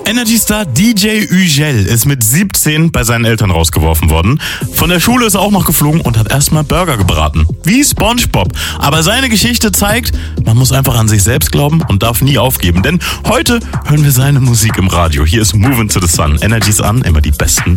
Energy-Star DJ Ugel ist mit 17 bei seinen Eltern rausgeworfen worden. Von der Schule ist er auch noch geflogen und hat erstmal Burger gebraten. Wie SpongeBob. Aber seine Geschichte zeigt, man muss einfach an sich selbst glauben und darf nie aufgeben. Denn heute hören wir seine Musik im Radio. Hier ist Movin' to the Sun. Energy's an, immer die besten